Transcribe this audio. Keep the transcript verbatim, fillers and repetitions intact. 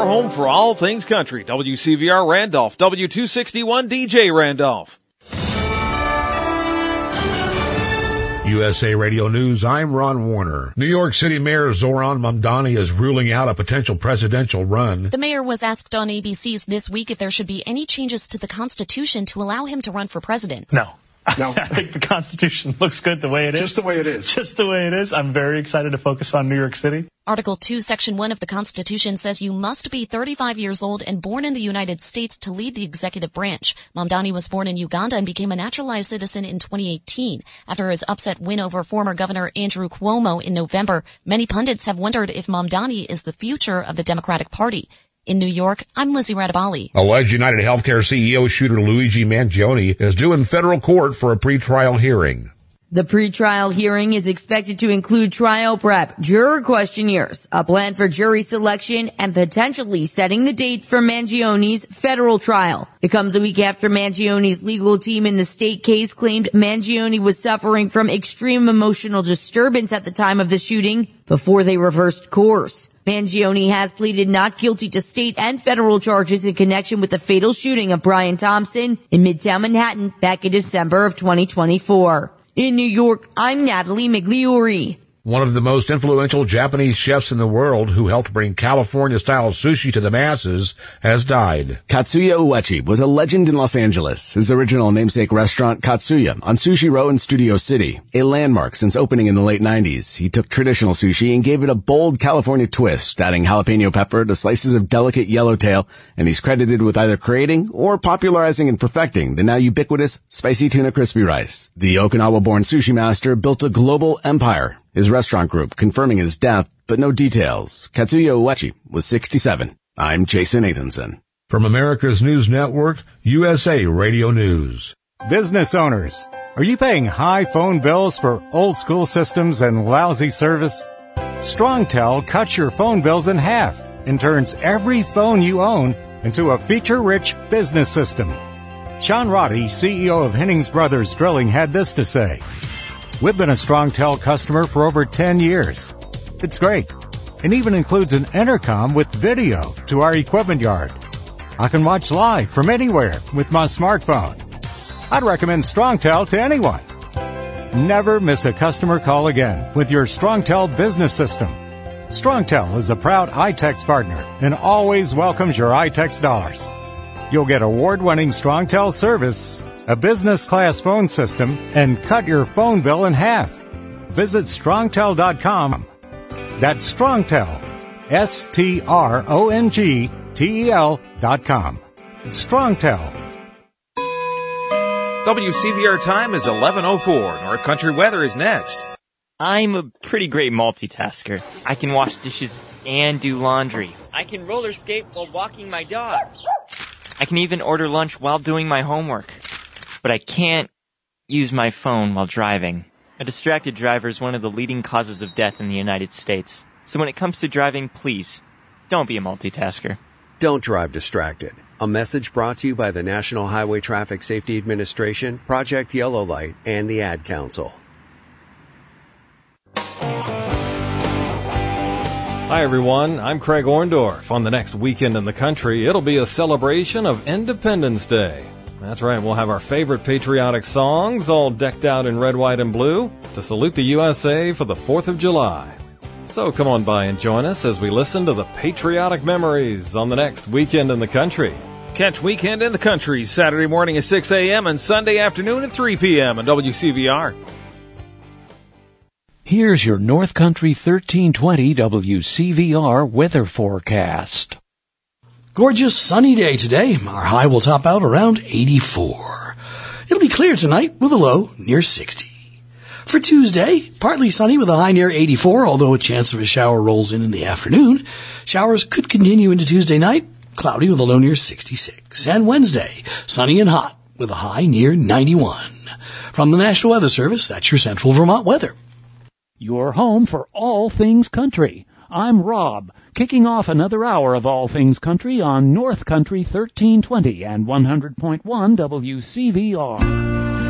your home for all things country. W C V R Randolph, W two sixty-one D J Randolph. U S A Radio News, I'm Ron Warner. New York City Mayor Zoran Mamdani is ruling out a potential presidential run. The mayor was asked on A B C's This Week if there should be any changes to the Constitution to allow him to run for president. No. No. I think the Constitution looks good the way it is. Just the way it is. Just the way it is. I'm very excited to focus on New York City. Article two, Section one of the Constitution says you must be thirty-five years old and born in the United States to lead the executive branch. Mamdani was born in Uganda and became a naturalized citizen in twenty eighteen. After his upset win over former Governor Andrew Cuomo in November, many pundits have wondered if Mamdani is the future of the Democratic Party. In New York, I'm Lizzie Radabali. Alleged United Healthcare C E O shooter Luigi Mangione is due in federal court for a pretrial hearing. The pretrial hearing is expected to include trial prep, juror questionnaires, a plan for jury selection, and potentially setting the date for Mangione's federal trial. It comes a week after Mangione's legal team in the state case claimed Mangione was suffering from extreme emotional disturbance at the time of the shooting before they reversed course. Mangione has pleaded not guilty to state and federal charges in connection with the fatal shooting of Brian Thompson in Midtown Manhattan back in December of twenty twenty-four. In New York, I'm Natalie Migliori. One of the most influential Japanese chefs in the world who helped bring California-style sushi to the masses has died. Katsuya Uechi was a legend in Los Angeles. His original namesake restaurant, Katsuya, on Sushi Row in Studio City. A landmark since opening in the late nineties, he took traditional sushi and gave it a bold California twist, adding jalapeno pepper to slices of delicate yellowtail, and he's credited with either creating or popularizing and perfecting the now ubiquitous spicy tuna crispy rice. The Okinawa-born sushi master built a global empire. His restaurant group confirming his death, but no details. Katsuya Uechi was sixty-seven. I'm Jason Nathanson. From America's News Network, U S A Radio News. Business owners, are you paying high phone bills for old school systems and lousy service? StrongTel cuts your phone bills in half and turns every phone you own into a feature-rich business system. Sean Roddy, C E O of Hennings Brothers Drilling, had this to say. We've been a StrongTel customer for over ten years. It's great. It even includes an intercom with video to our equipment yard. I can watch live from anywhere with my smartphone. I'd recommend StrongTel to anyone. Never miss a customer call again with your StrongTel business system. StrongTel is a proud iTex partner and always welcomes your iTex dollars. You'll get award-winning StrongTel service, a business-class phone system, and cut your phone bill in half. Visit strongtel dot com. That's StrongTel, S T R O N G T E L dot com. StrongTel. W C V R time is eleven oh four. North Country weather is next. I'm a pretty great multitasker. I can wash dishes and do laundry. I can roller skate while walking my dog. I can even order lunch while doing my homework. But I can't use my phone while driving. A distracted driver is one of the leading causes of death in the United States. So when it comes to driving, please, don't be a multitasker. Don't drive distracted. A message brought to you by the National Highway Traffic Safety Administration, Project Yellow Light, and the Ad Council. Hi, everyone. I'm Craig Orndorff. On the next Weekend in the Country, it'll be a celebration of Independence Day. That's right, we'll have our favorite patriotic songs all decked out in red, white, and blue to salute the U S A for the fourth of July. So come on by and join us as we listen to the patriotic memories on the next Weekend in the Country. Catch Weekend in the Country Saturday morning at six a.m. and Sunday afternoon at three p.m. on W C V R. Here's your North Country thirteen twenty W C V R weather forecast. Gorgeous sunny day today. Our high will top out around eighty-four. It'll be clear tonight with a low near sixty. For Tuesday, partly sunny with a high near eighty-four, although a chance of a shower rolls in in the afternoon. Showers could continue into Tuesday night, cloudy with a low near sixty-six. And Wednesday, sunny and hot with a high near ninety-one. From the National Weather Service, that's your Central Vermont weather. Your home for all things country. I'm Rob, kicking off another hour of All Things Country on North Country thirteen twenty and one hundred point one W C V R.